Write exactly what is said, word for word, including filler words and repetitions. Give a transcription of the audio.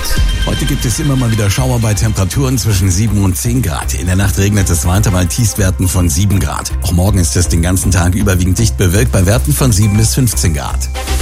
Heute gibt es immer mal wieder Schauer bei Temperaturen zwischen sieben und zehn Grad. In der Nacht regnet es weiter bei Tiefstwerten von sieben Grad. Auch morgen ist es den ganzen Tag überwiegend dicht bewölkt bei Werten von sieben bis fünfzehn Grad.